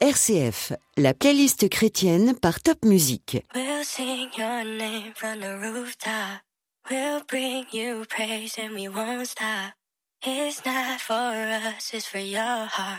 RCF, la playlist chrétienne par Top Music. We'll sing your name from the rooftop. We'll bring you praise and we won't stop. It's not for us, it's for your heart.